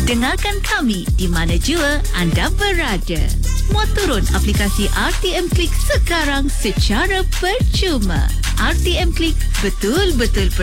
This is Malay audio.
Dengarkan kami di mana jua anda berada. Muat turun aplikasi RTM Klik sekarang secara percuma. RTM Klik, betul-betul